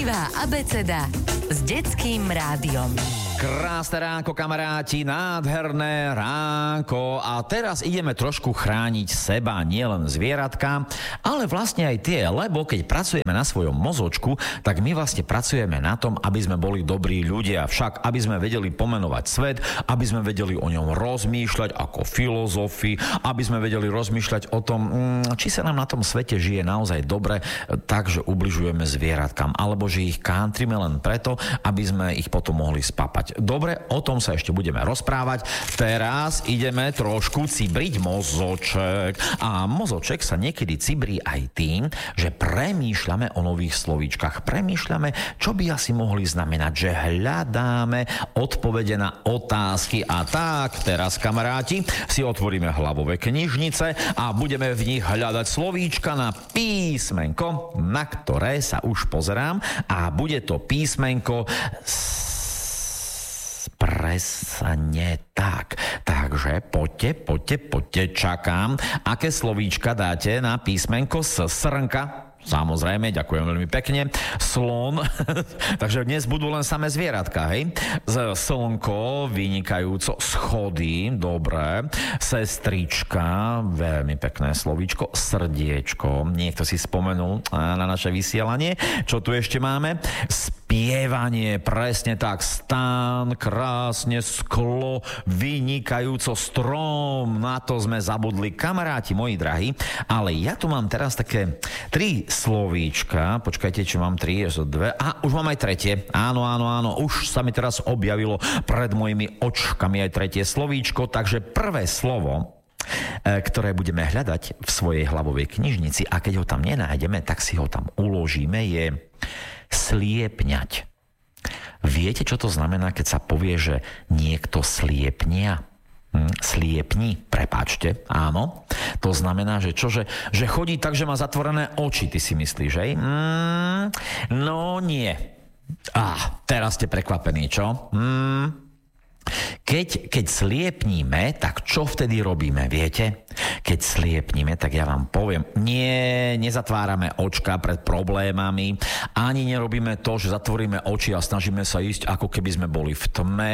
Blahoželává abeceda s Detským rádiom. Krásne ránko, kamaráti, nádherné ránko a teraz ideme trošku chrániť seba, nielen zvieratka, ale vlastne aj tie, lebo keď pracujeme na svojom mozočku, tak my vlastne pracujeme na tom, aby sme boli dobrí ľudia, však aby sme vedeli pomenovať svet, aby sme vedeli o ňom rozmýšľať ako filozofi, aby sme vedeli rozmýšľať o tom, či sa nám na tom svete žije naozaj dobre, takže ubližujeme zvieratkám, alebo že ich kántrime len preto, aby sme ich potom mohli spapať. Dobre, o tom sa ešte budeme rozprávať. Teraz ideme trošku cibriť mozoček. A mozoček sa niekedy cibrí aj tým, že premýšľame o nových slovíčkach. Premýšľame, čo by asi mohli znamenať, že hľadáme odpovede na otázky. A tak, teraz, kamaráti, si otvoríme hlavové knižnice a budeme v nich hľadať slovíčka na písmenko, na ktoré sa už pozerám. A bude to písmenko presne tak. Takže poďte, čakám. Aké slovíčka dáte na písmenko s srnka? Samozrejme, ďakujem veľmi pekne. Slon, takže dnes budú len samé zvieratka, hej? Slnko, vynikajúco. Schody, dobre. Sestrička, veľmi pekné slovíčko. Srdiečko, niekto si spomenul na naše vysielanie. Čo tu ešte máme? Spievanie, presne tak. Stán, krásne, sklo, vynikajúco. Strom, na to sme zabudli, kamaráti moji drahí. Ale ja tu mám teraz také 3 slovíčka, počkajte, čo mám 3, je to 2, a už mám aj tretie, áno, už sa mi teraz objavilo pred mojimi očkami aj tretie slovíčko, takže prvé slovo, ktoré budeme hľadať v svojej hlavovej knižnici a keď ho tam nenájdeme, tak si ho tam uložíme, je sliepňať. Viete, čo to znamená, keď sa povie, že niekto sliepnia? Sliepni, prepáčte, áno. To znamená, že čo, že chodí tak, že má zatvorené oči, ty si myslíš, hej? No nie. Teraz ste prekvapení, čo? Keď sliepníme, tak čo vtedy robíme, viete? Keď sliepníme, tak ja vám poviem, nezatvárame očka pred problémami, ani nerobíme to, že zatvoríme oči a snažíme sa ísť, ako keby sme boli v tme.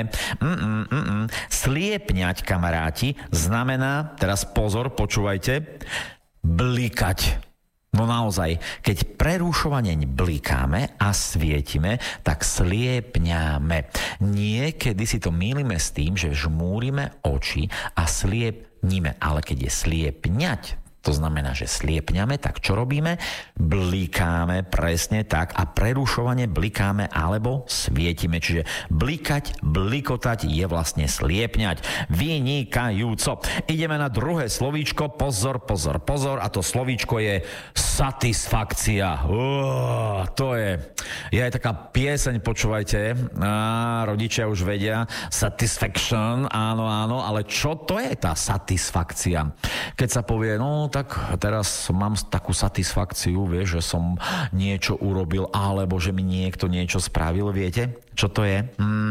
Sliepňať, kamaráti, znamená, teraz pozor, počúvajte, blikať. No naozaj, keď prerušovane blikáme a svietime, tak sliepňame. Niekedy si to mýlime s tým, že žmúrime oči a sliepníme. Ale keď je sliepňať, to znamená, že sliepňame, tak čo robíme? Blikáme, presne tak, a prerušovane blikáme alebo svietime. Čiže blikať, blikotať je vlastne sliepňať. Vynikajúco. Ideme na druhé slovíčko. Pozor. A to slovíčko je satisfakcia. To je aj taká pieseň, počúvajte. Rodičia už vedia. Satisfaction, áno, ale čo to je tá satisfakcia? Keď sa povie, no tak teraz mám takú satisfakciu, vieš, že som niečo urobil, alebo že mi niekto niečo spravil, viete? Čo to je?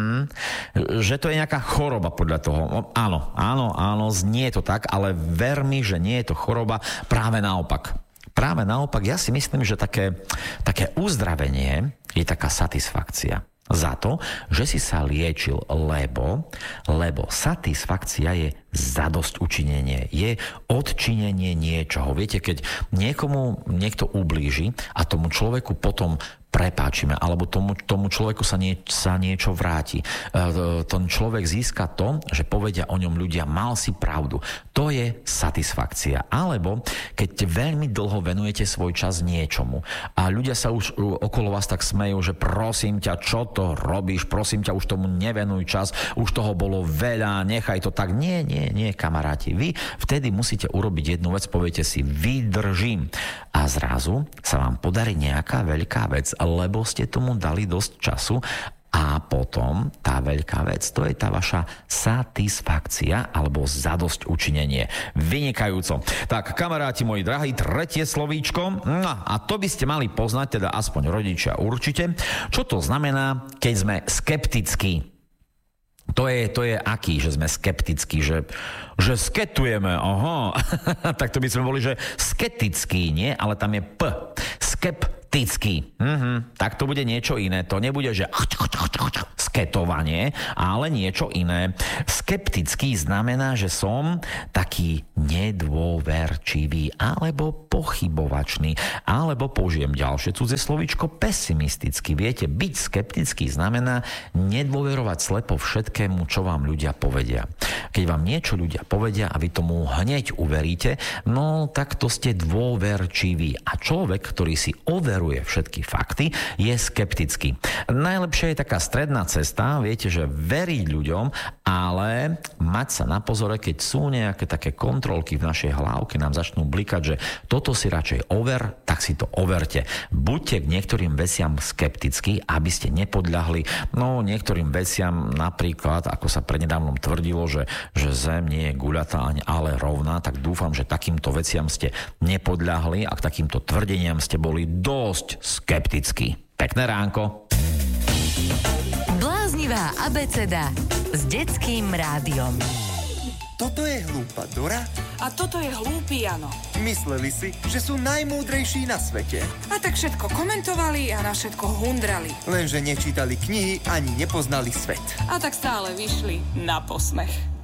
Že to je nejaká choroba podľa toho. Áno, znie to tak, ale ver mi, že nie je to choroba, práve naopak. Ja si myslím, že také uzdravenie je taká satisfakcia. Za to, že si sa liečil, lebo satisfakcia je zadosťučinenie, je odčinenie niečoho. Viete, keď niekomu niekto ublíži a tomu človeku potom prepáčime, alebo tomu človeku sa niečo vráti. Ten človek získa to, že povedia o ňom ľudia, mal si pravdu. To je satisfakcia. Alebo keď veľmi dlho venujete svoj čas niečomu a ľudia sa už okolo vás tak smejú, že prosím ťa, čo to robíš, prosím ťa, už tomu nevenuj čas, už toho bolo veľa, nechaj to tak. Nie, kamaráti. Vy vtedy musíte urobiť jednu vec, poviete si, vydržím. A zrazu sa vám podarí nejaká veľká vec, lebo ste tomu dali dosť času a potom tá veľká vec, to je tá vaša satisfakcia alebo zadosť učinenie. Vynikajúco. Tak, kamaráti moji drahí, tretie slovíčko, a to by ste mali poznať, teda aspoň rodičia určite, čo to znamená, keď sme skeptickí. To je aký, že sme skeptickí, že sketujeme, tak to by sme boli, že skeptický, nie? Ale tam je P. Skeptický. skeptický. Tak to bude niečo iné. To nebude, že sketovanie, ale niečo iné. Skeptický znamená, že som taký nedôverčivý alebo pochybovačný, alebo použijem ďalšie cudzie slovíčko pesimistický. Viete, byť skeptický znamená nedôverovať slepo všetkému, čo vám ľudia povedia. Keď vám niečo ľudia povedia a vy tomu hneď uveríte, no tak to ste dôverčiví. A človek, ktorý si overuje všetky fakty, je skeptický. Najlepšia je taká stredná cesta, viete, že veriť ľuďom, ale mať sa na pozore, keď sú nejaké také kontrolky v našej hlavke, nám začnú blikať, že toto si radšej over, tak si to overte. Buďte k niektorým veciam skeptickí, aby ste nepodľahli, no niektorým veciam napríklad, ako sa prednedávnom tvrdilo, že Zem nie je guľatá, ale rovná, tak dúfam, že takýmto veciam ste nepodľahli a k takýmto tvrdeniam ste boli dosť skeptickí. Pekné ránko. Bláznivá abeceda s Detským rádiom. Toto je hlúpa Dora a toto je hlúpy Jano. Mysleli si, že sú najmúdrejší na svete. A tak všetko komentovali a na všetko hundrali. Lenže nečítali knihy ani nepoznali svet. A tak stále vyšli na posmech.